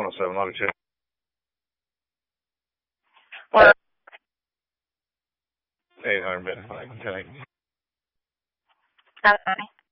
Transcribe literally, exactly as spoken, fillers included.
one oh seven, Auto Check. What? eight hundred, ten eight. That's funny.